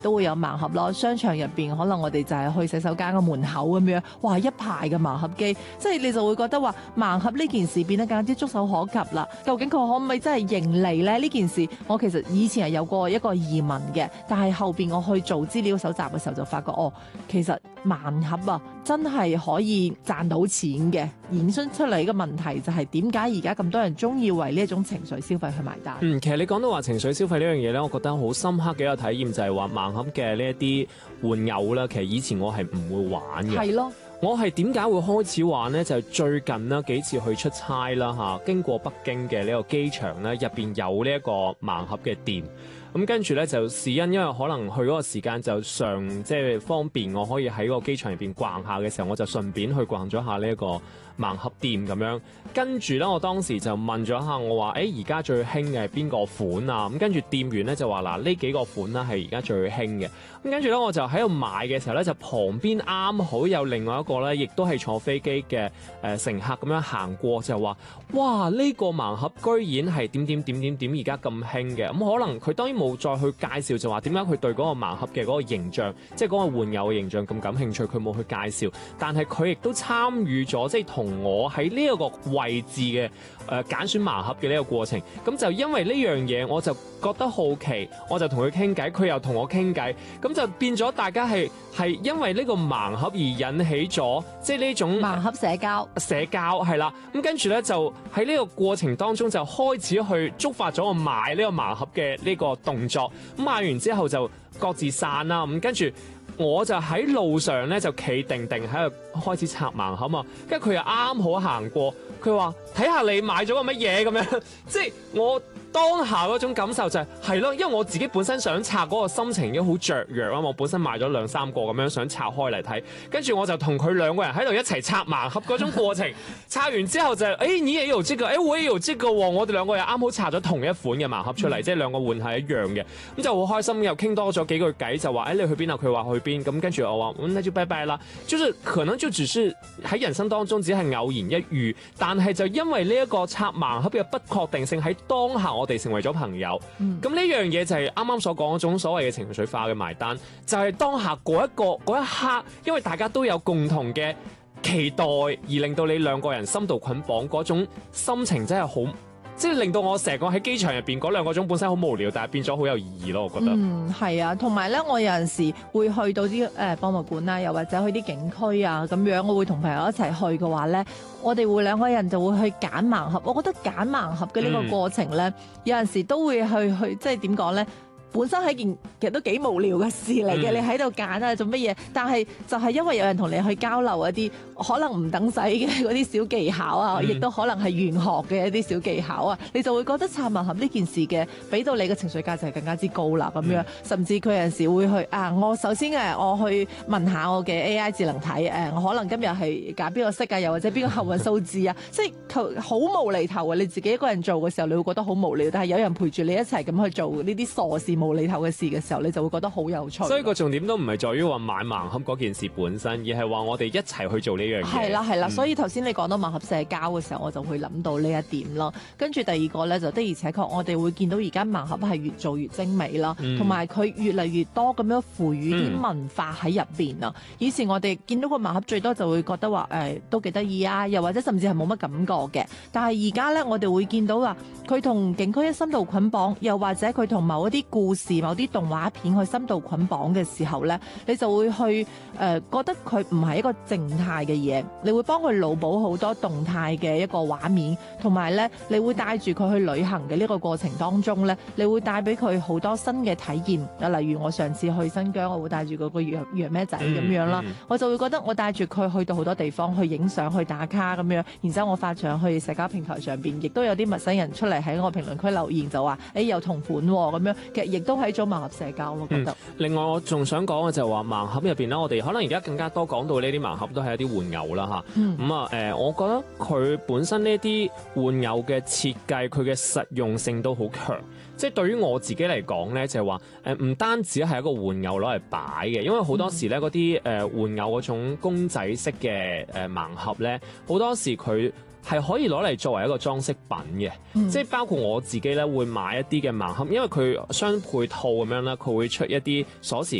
都會有盲盒咯。商場入邊可能我哋就係去洗手間個門口咁樣，哇一排嘅盲盒機，即係你就會覺得話盲盒呢件事變得更加之觸手可及啦。究竟佢可唔可以真係盈利呢？呢件事我其實以前係有過一個疑問嘅，但係後邊我去做資料搜集嘅時候就發覺其實盲盒啊真係可以賺到錢嘅。衍生出嚟嘅問題就係點解而家咁多人中意為呢一種情緒消費去埋單？ 其實你講到話情緒消費呢樣嘢咧，我覺得好深刻嘅一個體驗就係話盲盒嘅呢一啲玩偶啦，其實以前我係唔會玩嘅。 係咯。 我係點解會開始玩呢？就係最近啦幾次去出差啦嚇，經過北京嘅呢個機場咧，入邊有呢一個盲盒嘅店。咁跟住咧就試因為可能去嗰個時間就即係方便，我可以喺個機場入邊逛下嘅時候，我就順便去逛咗下呢一個盲盒店咁樣。跟住咧，我當時就問咗下我話：而家最興嘅係邊個款啊？咁跟住店員咧就話嗱，呢幾個款啦係而家最興嘅。咁跟住咧，我就喺度買嘅時候咧，就旁邊啱好有另外一個咧，亦都係坐飛機嘅乘客咁樣行過，就話：哇！呢個盲盒居然係點而家咁興嘅。咁可能佢當然冇再去介紹，就話點解佢對嗰個盲盒嘅嗰個形象，即係嗰個玩偶嘅形象咁感興趣，佢冇去介紹。但係佢亦都參與咗，即係同我喺呢一個位置嘅揀選盲盒嘅呢個過程。咁就因為呢樣嘢，我就覺得好奇，我就同佢傾偈，佢又同我傾偈，咁就變咗大家係因為呢個盲盒而引起咗，即係呢種盲盒社交係啦。咁跟住咧就喺呢個過程當中就開始去觸發咗我買呢個盲盒嘅呢個動作。咁買完之後就各自散啦。咁跟住我就喺路上咧就企定定喺度開始拆盲盒嘛。跟住佢又啱好行過，佢話睇下你買咗個乜嘢咁樣，即係我當下嗰種感受就係咯，因為我自己本身想拆嗰個心情已經好雀躍啊，我本身買咗2、3個咁樣想拆開嚟睇，跟住我就同佢兩個人喺度一齊拆盲盒嗰種過程。拆完之後就你也有這個，我也有這個喎，我哋兩個人啱好拆咗同一款嘅盲盒出嚟，即係兩個換係一樣嘅，咁就好開心，又傾多咗幾句偈，就話你去邊啊？佢話去邊，咁跟住我話那就拜拜啦。就是可能就只是喺人生當中只係偶然一遇，但係就因為呢一個拆盲盒嘅不確定性喺當下。我哋成為咗朋友，咁呢樣嘢就係啱啱所講嗰種所謂嘅情緒化嘅埋單，就係當下嗰一刻，因為大家都有共同嘅期待，而令到你兩個人深度捆綁嗰種心情真係好。即係令到我成個喺機場入邊嗰2個鐘本身好無聊，但係變咗好有意義咯，我覺得。 係啊，同埋咧，我有陣時會去到啲博物館啊，又或者去啲景區啊咁樣，我會同朋友一齊去嘅話咧，我哋會2個人就會去揀盲盒。我覺得揀盲盒嘅呢個過程咧，有陣時都會去即係點講咧？本身係件其實都幾無聊嘅事嚟嘅，你喺度揀啊做乜嘢？但係就係因為有人同你去交流一啲可能唔等使嘅嗰啲小技巧啊，亦都可能係玄學嘅一啲小技巧啊，你就會覺得拆盲盒呢件事嘅俾到你嘅情緒價值係更加之高啦咁樣。甚至佢有陣時會去我首先我去問下我嘅 AI 智能體我可能今日係揀邊個色啊，又或者邊個幸運數字啊，即係好無厘頭嘅。你自己一個人做嘅時候，你會覺得好無聊，但係有人陪住你一齊咁去做呢啲傻事無厘頭嘅事嘅時候，你就會覺得好有趣。 所以個重點都唔係在於話買盲盒嗰件事本身，而係話我哋一齊去做呢樣嘢。 係啦，所以頭先你講到盲盒社交嘅時候，我就會諗到呢一點咯。跟住第二個咧，就的而且確，我哋會見到而家盲盒係越做越精美啦，同埋佢越嚟越多咁樣賦予啲文化喺入邊啊。以前我哋見到個盲盒最多就會覺得話都幾得意啊，又或者甚至係冇乜感覺嘅。但係而家咧，我哋會見到話佢同景區一深度捆綁，又或者佢同某一啲故事、某啲動畫片去深度捆綁嘅時候咧，你就會去覺得佢唔係一個靜態嘅嘢，你會幫佢腦補好多動態嘅一個畫面，同埋咧你會帶住佢去旅行嘅呢個過程當中咧，你會帶俾佢好多新嘅體驗啊。例如我上次去新疆，我會帶住嗰個羊咩仔咁樣啦，我就會覺得我帶住佢去到好多地方去影相、去打卡咁樣，然之後我發上去社交平台上邊，亦都有啲陌生人出嚟喺我評論區留言，就話有同款咁樣，其實亦都係一種盲盒社交咯，覺得。 另外我仲想講嘅就係話盲盒入邊咧，我哋可能而家更加多講到呢啲盲盒都係一啲玩偶啦嚇。我覺得佢本身呢啲玩偶嘅設計，佢嘅實用性都好強。即係對於我自己嚟講咧，就係話唔單止係一個玩偶攞嚟擺嘅，因為好多時咧嗰啲玩偶嗰種公仔式嘅盲盒咧，好多時佢係可以攞嚟作為一個裝飾品嘅，即係包括我自己咧會買一啲嘅盲盒，因為佢相配套咁樣啦，佢會出一啲鎖匙